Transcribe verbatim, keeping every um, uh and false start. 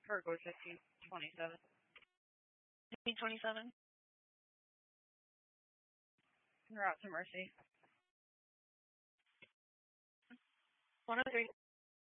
Kirkwood fifteen twenty-seven. fifteen twenty-seven. You're out to Mercy. one oh three.